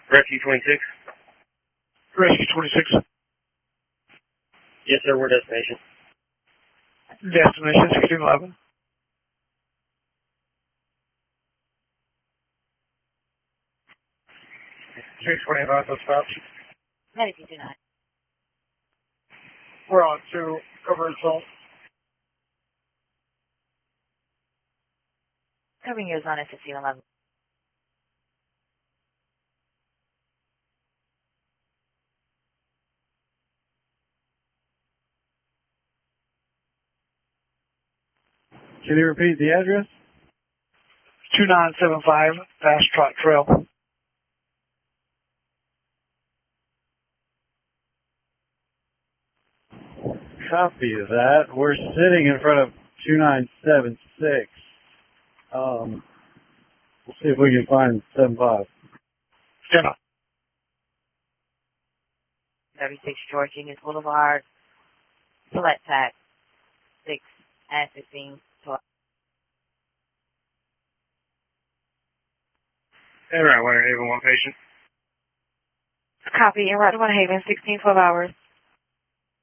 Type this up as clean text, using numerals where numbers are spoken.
Rescue 26. Rescue 26. Yes, sir, we're destination. Destination 1611. Let's stop. 9229. We're on to cover assault. Covering you is on at 1611. Can you repeat the address? 2975 Fast Trot Trail. Copy of that. We're sitting in front of 2976. We'll see if we can find 75. Stand up. 36 George English Boulevard. Select pack. 6 and 16. 12. Hey, right, Winter Haven, one patient. Copy. En route to Winter Haven, 16, 12 hours.